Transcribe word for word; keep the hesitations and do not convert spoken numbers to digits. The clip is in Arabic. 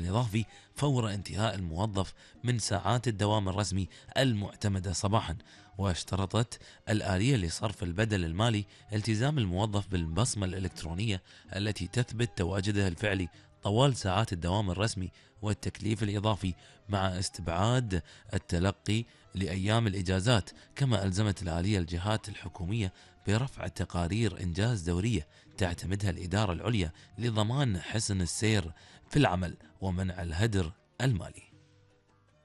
الإضافي فور انتهاء الموظف من ساعات الدوام الرسمي المعتمدة صباحا. واشترطت الآلية لصرف البدل المالي التزام الموظف بالبصمة الإلكترونية التي تثبت تواجده الفعلي طوال ساعات الدوام الرسمي والتكليف الإضافي، مع استبعاد التلقي لأيام الإجازات. كما ألزمت الآلية الجهات الحكومية برفع تقارير إنجاز دورية تعتمدها الإدارة العليا لضمان حسن السير في العمل ومنع الهدر المالي.